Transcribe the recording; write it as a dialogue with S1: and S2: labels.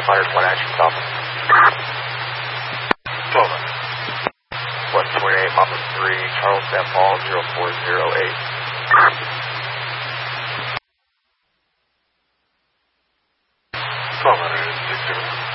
S1: 101 action, Papa. 12. West 28, Papa 3, Charles St. Paul, 0408.